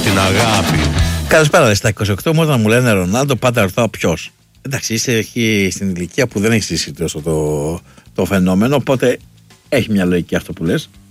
την αγάπη. Καλησπέρα, στα 28 μου όταν μου λένε Ρονάλντο, πάντα ρωτάω ποιος. Εντάξει, είσαι στην ηλικία που δεν έχει ζήσει τόσο το φαινόμενο, οπότε έχει μια λογική αυτό που λες.